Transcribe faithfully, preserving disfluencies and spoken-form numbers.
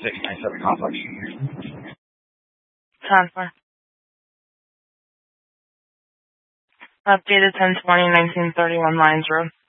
six nine seven complex. Transfer. Updated ten twenty nineteen thirty-one Lions Road.